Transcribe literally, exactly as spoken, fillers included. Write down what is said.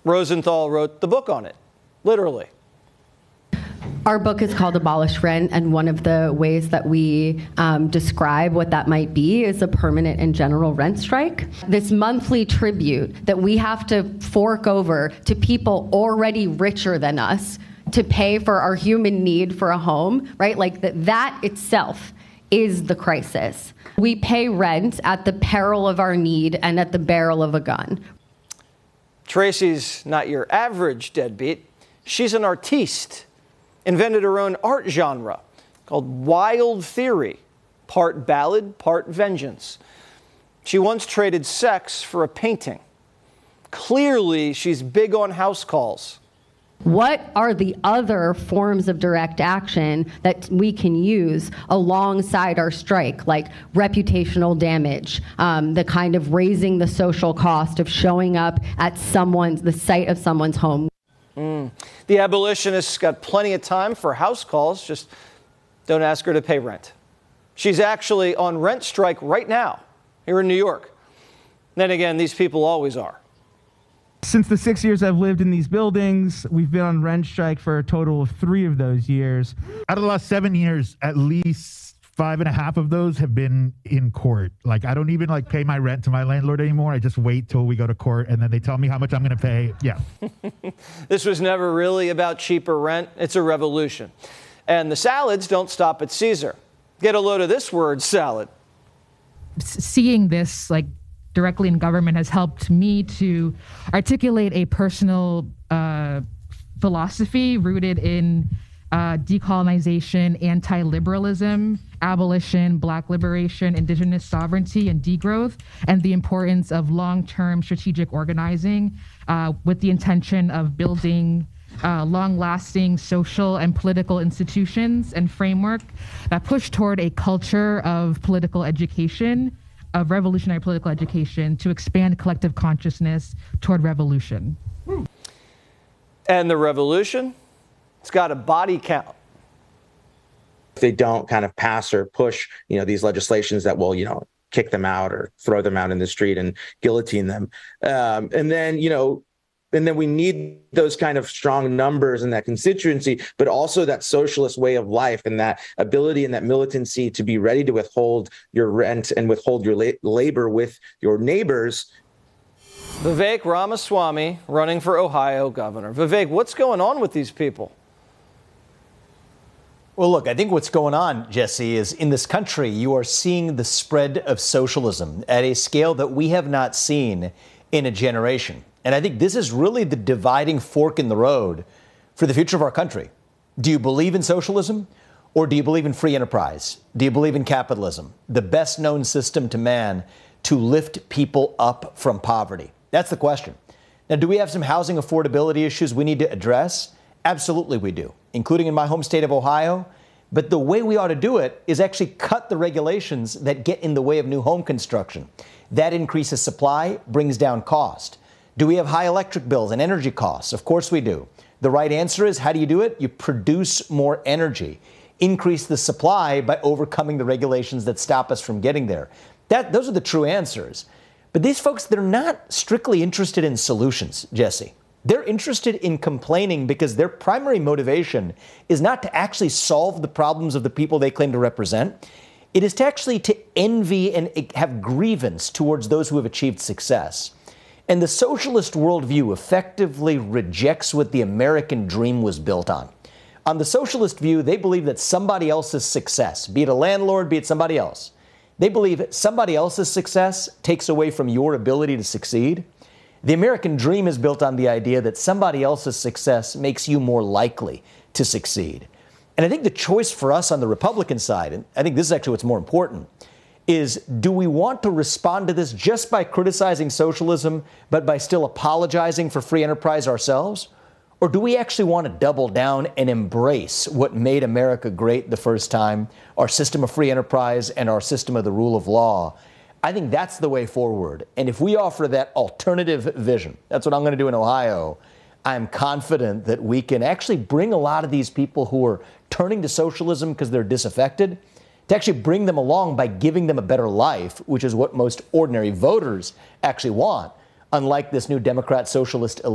Rosenthal wrote the book on it, literally. Our book is called Abolish Rent, and one of the ways that we um, describe what that might be is a permanent and general rent strike. This monthly tribute that we have to fork over to people already richer than us to pay for our human need for a home, right? Like that, that itself is the crisis. We pay rent at the peril of our need and at the barrel of a gun. Tracy's not your average deadbeat. She's an artiste. Invented her own art genre called Wild Theory, part ballad, part vengeance. She once traded sex for a painting. Clearly, she's big on house calls. What are the other forms of direct action that we can use alongside our strike, like reputational damage, um, the kind of raising the social cost of showing up at someone's, the site of someone's home? Mm. The abolitionist's got plenty of time for house calls, just don't ask her to pay rent. She's actually on rent strike right now here in New York. Then again, these people always are. Since the six years I've lived in these buildings, we've been on rent strike for a total of three of those years. Out of the last seven years, at least five and a half of those have been in court. Like, I don't even like pay my rent to my landlord anymore. I just wait till we go to court and then they tell me how much I'm going to pay. Yeah. This was never really about cheaper rent. It's a revolution. And the salads don't stop at Caesar. Get a load of this word, salad. Seeing this like directly in government has helped me to articulate a personal uh, philosophy rooted in Uh, decolonization, anti-liberalism, abolition, Black liberation, indigenous sovereignty, and degrowth, and the importance of long-term strategic organizing uh, with the intention of building uh, long-lasting social and political institutions and framework that push toward a culture of political education, of revolutionary political education, to expand collective consciousness toward revolution. And the revolution? It's got a body count. If they don't kind of pass or push, you know, these legislations that will, you know, kick them out or throw them out in the street and guillotine them. Um, and then, you know, and then we need those kind of strong numbers in that constituency, but also that socialist way of life and that ability and that militancy to be ready to withhold your rent and withhold your la- labor with your neighbors. Vivek Ramaswamy running for Ohio governor. Vivek, what's going on with these people? Well, look, I think what's going on, Jesse, is in this country, you are seeing the spread of socialism at a scale that we have not seen in a generation. And I think this is really the dividing fork in the road for the future of our country. Do you believe in socialism, or do you believe in free enterprise? Do you believe in capitalism, the best known system to man to lift people up from poverty? That's the question. Now, do we have some housing affordability issues we need to address? Absolutely we do, including in my home state of Ohio. But the way we ought to do it is actually cut the regulations that get in the way of new home construction. That increases supply, brings down cost. Do we have high electric bills and energy costs? Of course we do. The right answer is, how do you do it? You produce more energy, increase the supply by overcoming the regulations that stop us from getting there. That, those are the true answers. But these folks, they're not strictly interested in solutions, Jesse. They're interested in complaining because their primary motivation is not to actually solve the problems of the people they claim to represent. It is to actually to envy and have grievance towards those who have achieved success. And the socialist worldview effectively rejects what the American dream was built on. On the socialist view, they believe that somebody else's success, be it a landlord, be it somebody else, they believe somebody else's success takes away from your ability to succeed. The American dream is built on the idea that somebody else's success makes you more likely to succeed. And I think the choice for us on the Republican side, and I think this is actually what's more important, is do we want to respond to this just by criticizing socialism, but by still apologizing for free enterprise ourselves? Or do we actually want to double down and embrace what made America great the first time, our system of free enterprise and our system of the rule of law? I think that's the way forward. And if we offer that alternative vision, that's what I'm going to do in Ohio, I'm confident that we can actually bring a lot of these people who are turning to socialism because they're disaffected, to actually bring them along by giving them a better life, which is what most ordinary voters actually want, unlike this new Democrat socialist elite.